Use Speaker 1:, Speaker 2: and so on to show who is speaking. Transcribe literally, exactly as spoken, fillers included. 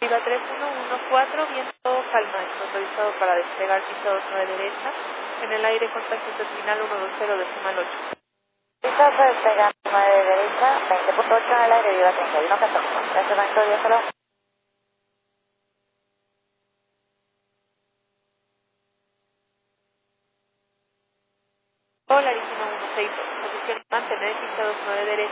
Speaker 1: Viva tres uno uno cuatro, viento calma, autorizado para despegar pista dos nueve derecha, en el aire contacto terminal uno dos cero decimal ocho.
Speaker 2: Pista para despegar nueve derecha, veinte punto ocho en el aire, Viva treinta y uno catorce. Gracias, Banco Dios, solo.
Speaker 1: Hola, uno uno seis, posición mantener pista dos nueve derecha.